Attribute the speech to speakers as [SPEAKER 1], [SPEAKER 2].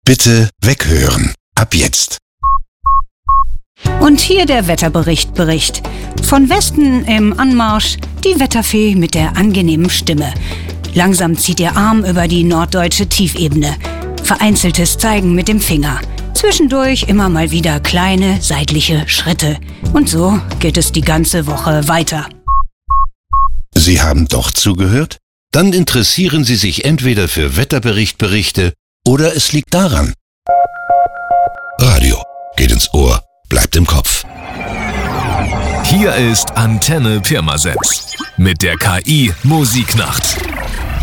[SPEAKER 1] Bitte weghören. Ab jetzt.
[SPEAKER 2] Und hier der Wetterbericht. Von Westen im Anmarsch die Wetterfee mit der angenehmen Stimme. Langsam zieht ihr Arm über die norddeutsche Tiefebene. Vereinzeltes Zeigen mit dem Finger. Zwischendurch immer mal wieder kleine seitliche Schritte. Und so geht es die ganze Woche weiter.
[SPEAKER 1] Sie haben doch zugehört? Dann interessieren Sie sich entweder für Wetterberichte oder es liegt daran. Radio geht ins Ohr, bleibt im Kopf.
[SPEAKER 3] Hier ist Antenne Pirmasens mit der KI Musiknacht.